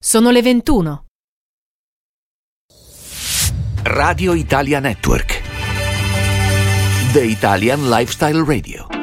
Sono le 21. Radio Italia Network. The Italian Lifestyle Radio.